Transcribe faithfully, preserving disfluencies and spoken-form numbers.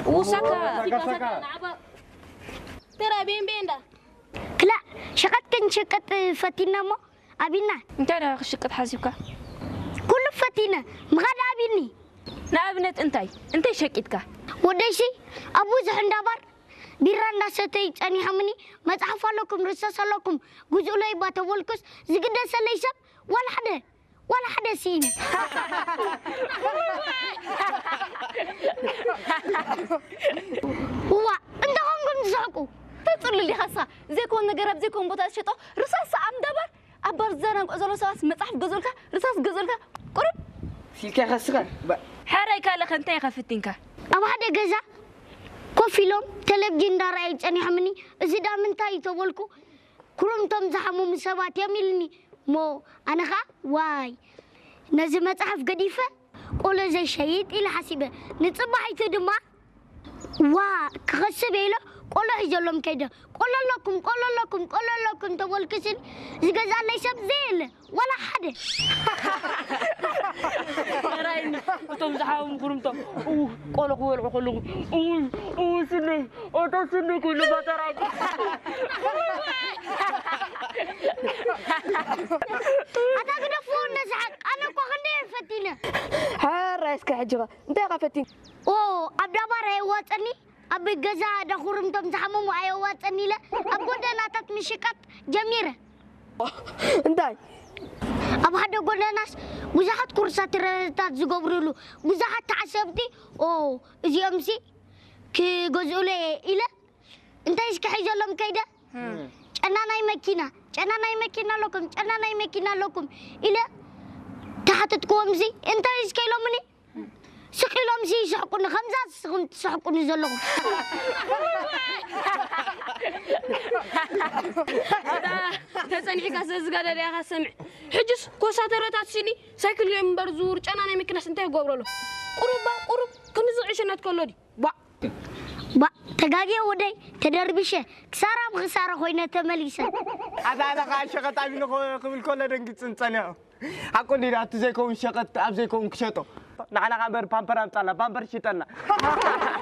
وسكا سكا سكا ترى بين بين ده كلا شقت كن شقت فتينا مو أبينا انت انا شقت حاسبك كل فتينا مغاد أبيني نابنت انتي انتي شقتك وديشي أبو زحن دابر بيران ستي أني همني ما تعرف لكم رصاص لكم جزء لا يبات والكس زقد سليسب ولا حدا ولا حدا سيني هو انت هم تزعقوا تقول لي خاصة زيكون نجرب زيكون بوتا شطو رصاص عم دبر أبر زرن قزلو سواس مصحف قزلك رصاص قزلك قرب سيلك خسران حريك لك انت خفتينك أبو هذا جزا كوفيلوم تلفزيون داري أني همني إذا من تاي تقولكوا كلهم تمزحوا من سبات يميلني مو أنا خا واي نزمت أحف قديفة قول زي شهيد إلى حسيبه نتصبح يتدمع وا كغسب إله قول هجلهم كده قول لكم قول لكم قول لكم تقول كسر زجاج الله يسب زيل ولا حدا راين تمزحوا كلهم تم أوه قولوا قولوا قولوا أوه أوه سنة أوه سنة كله بتراك هذا كده فون نزحك أنا كهني فتينا هارس كحجرة أنت غفتين أوه أبدا بره واتني أبي جزا ada kurum tom sama mu ayo watani la abu dan atat mishikat jamira أنت abu ada godanas buzahat kursa tiratat zugobrulu buzahat ta'asabti oh izamsi ke gozule ila انت ايش كحجلهم كيدا انا ناي ماكينه انا ناي ماكينه لكم انا ناي ماكينه لكم الى تحت تقوم زي انت ايش كيلومني سقيلهم زي سحقون خمسة سقون سحقون زلهم تسني كاسز قال لي يا سمع حجس كوساترات سيني سايكل يوم برزور انا ناي ماكينه انت غبرلو قرب قرب كنز عشان تكلودي با با تجاجي ودي تدربشه كسارة بخسارة خوينا تمليسا هذا هذا قاعد شقت أبي نقول كل دنجت سنتنا أكون دي رات زي كون شقت أب زي كون كشتو نحن عم بر بامبر أم تلا بامبر شيتنا